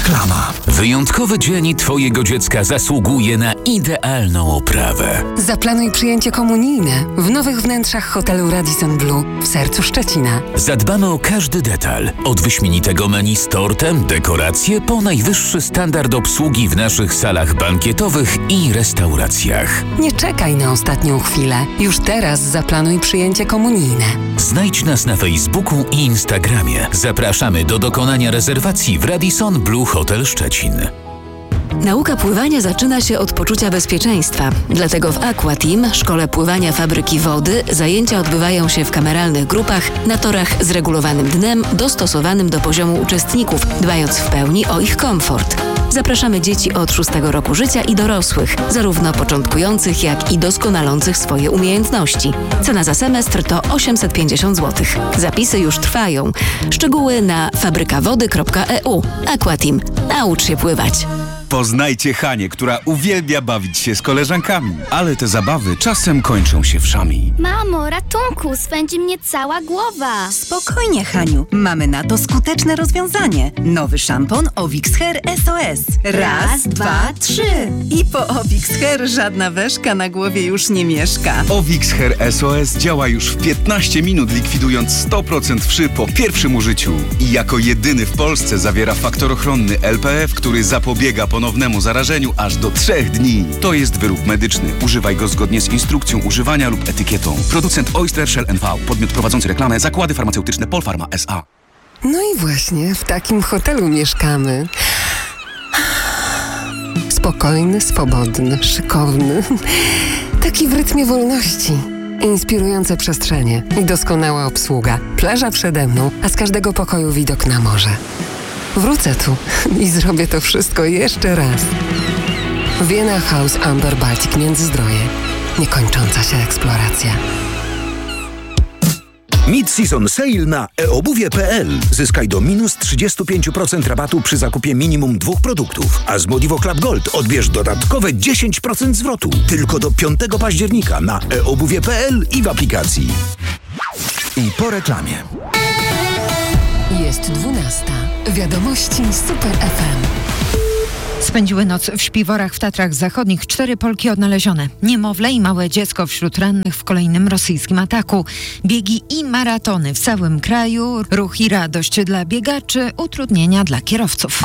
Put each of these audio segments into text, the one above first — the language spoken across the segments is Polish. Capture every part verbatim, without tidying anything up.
Reklama. Wyjątkowy dzień twojego dziecka zasługuje na idealną oprawę. Zaplanuj przyjęcie komunijne w nowych wnętrzach hotelu Radisson Blu w sercu Szczecina. Zadbamy o każdy detal. Od wyśmienitego menu z tortem, dekoracje, po najwyższy standard obsługi w naszych salach bankietowych i restauracjach. Nie czekaj na ostatnią chwilę. Już teraz zaplanuj przyjęcie komunijne. Znajdź nas na Facebooku i Instagramie. Zapraszamy do dokonania rezerwacji w Radisson Blu Hotel Szczecin. Nauka pływania zaczyna się od poczucia bezpieczeństwa. Dlatego w Aqua Team, szkole pływania Fabryki Wody, zajęcia odbywają się w kameralnych grupach na torach z regulowanym dnem, dostosowanym do poziomu uczestników, dbając w pełni o ich komfort. Zapraszamy dzieci od szóstego roku życia i dorosłych, zarówno początkujących, jak i doskonalących swoje umiejętności. Cena za semestr to osiemset pięćdziesiąt złotych. Zapisy już trwają. Szczegóły na fabrykawody kropka e u. Aqua Team. Naucz się pływać. Poznajcie Hanię, która uwielbia bawić się z koleżankami, ale te zabawy czasem kończą się wszami. Mamo, ratunku, swędzi mnie cała głowa. Spokojnie, Haniu, mamy na to skuteczne rozwiązanie. Nowy szampon Ovix Hair S O S. Raz, dwa, trzy. I po Ovix Hair żadna weszka na głowie już nie mieszka. Ovix Hair S O S działa już w piętnaście minut, likwidując sto procent wszy po pierwszym użyciu. I jako jedyny w Polsce zawiera faktor ochronny L P F, który zapobiega ponownemu zarażeniu aż do trzech dni. To jest wyrób medyczny. Używaj go zgodnie z instrukcją używania lub etykietą. Producent Oyster Shell N V. Podmiot prowadzący reklamę. Zakłady farmaceutyczne Polpharma S A. No i właśnie w takim hotelu mieszkamy. Spokojny, swobodny, szykowny. Taki w rytmie wolności. Inspirujące przestrzenie i doskonała obsługa. Plaża przede mną, a z każdego pokoju widok na morze. Wrócę tu i zrobię to wszystko jeszcze raz. Vienna House Amber Baltic Międzyzdroje. Niekończąca się eksploracja. Mid-season sale na e obuwie kropka p l. Zyskaj do minus trzydzieści pięć procent rabatu przy zakupie minimum dwóch produktów. A z Modivo Club Gold odbierz dodatkowe dziesięć procent zwrotu. Tylko do piątego października na e obuwie kropka p l i w aplikacji. I po reklamie. Jest dwunasta. Wiadomości Super F M. Spędziły noc w Śpiworach w Tatrach Zachodnich cztery Polki odnalezione. Niemowlę i małe dziecko wśród rannych w kolejnym rosyjskim ataku. Biegi i maratony w całym kraju. Ruch i radość dla biegaczy, utrudnienia dla kierowców.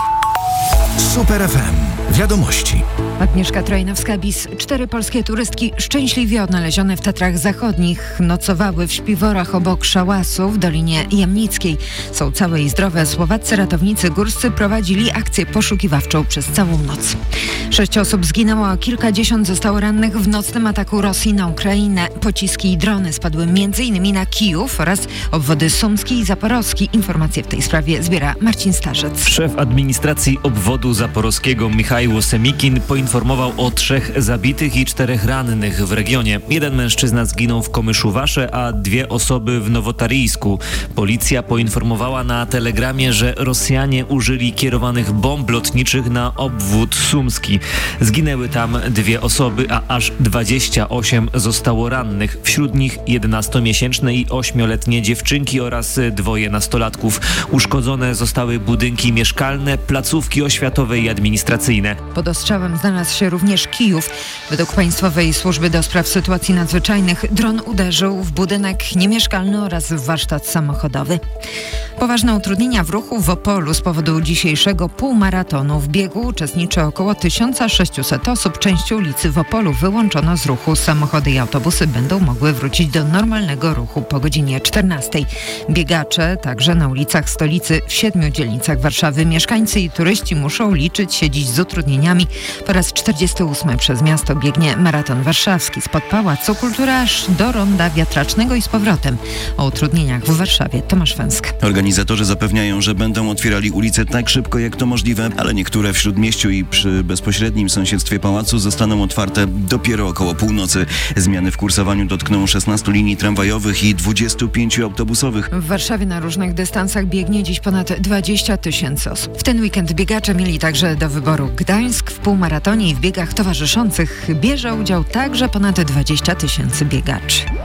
Super F M. Wiadomości. Agnieszka Trojnowska-Bis. Cztery polskie turystki szczęśliwie odnalezione w Tatrach Zachodnich nocowały w Śpiworach obok Szałasu w Dolinie Jamnickiej. Są całe i zdrowe. Słowaccy ratownicy górscy prowadzili akcję poszukiwawczą przez całą noc. Sześć osób zginęło, a kilkadziesiąt zostało rannych w nocnym ataku Rosji na Ukrainę. Pociski i drony spadły m.in. na Kijów oraz obwody Sumski i Zaporowski. Informacje w tej sprawie zbiera Marcin Starzec. Szef administracji obwodu zaporowskiego Michał Semikin poinformował o trzech zabitych i czterech rannych w regionie. Jeden mężczyzna zginął w Komyszuwasze, a dwie osoby w Nowotarijsku. Policja poinformowała na telegramie, że Rosjanie użyli kierowanych bomb lotniczych na obwód sumski. Zginęły tam dwie osoby, a aż dwadzieścia osiem zostało rannych. Wśród nich jedenastomiesięczne i ośmioletnie dziewczynki oraz dwoje nastolatków. Uszkodzone zostały budynki mieszkalne, placówki oświatowe i administracyjne. Pod ostrzałem znalazł się również Kijów. Według Państwowej Służby do Spraw Sytuacji Nadzwyczajnych dron uderzył w budynek niemieszkalny oraz w warsztat samochodowy. Poważne utrudnienia w ruchu w Opolu z powodu dzisiejszego półmaratonu. W biegu uczestniczy około tysiąc sześćset osób. Część ulicy w Opolu wyłączono z ruchu. Samochody i autobusy będą mogły wrócić do normalnego ruchu po godzinie czternastej. Biegacze także na ulicach stolicy w siedmiu dzielnicach Warszawy. Mieszkańcy i turyści muszą liczyć się dziś z utrudnieniami. Po raz czterdziesty ósmy przez miasto biegnie maraton warszawski spod Pałacu Kultury aż do Ronda Wiatracznego i z powrotem. O utrudnieniach w Warszawie Tomasz Węsk. Organizatorzy zapewniają, że będą otwierali ulice tak szybko jak to możliwe, ale niektóre w Śródmieściu i przy bezpośrednim sąsiedztwie pałacu zostaną otwarte dopiero około północy. Zmiany w kursowaniu dotkną szesnastu linii tramwajowych i dwudziestu pięciu autobusowych. W Warszawie na różnych dystansach biegnie dziś ponad dwadzieścia tysięcy osób. W ten weekend biegacze mieli także do wyboru Gdańsk. W półmaratonie i w biegach towarzyszących bierze udział także ponad dwadzieścia tysięcy biegaczy.